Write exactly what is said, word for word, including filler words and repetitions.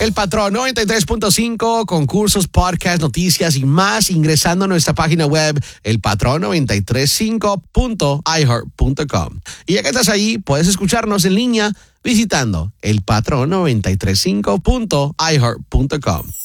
El Patrón noventa y tres punto cinco, concursos, podcasts, noticias y más ingresando a nuestra página web, el patrón noventa y tres punto cinco punto i heart punto com. Y ya que estás ahí, puedes escucharnos en línea visitando el patrón noventa y tres punto cinco punto i heart punto com.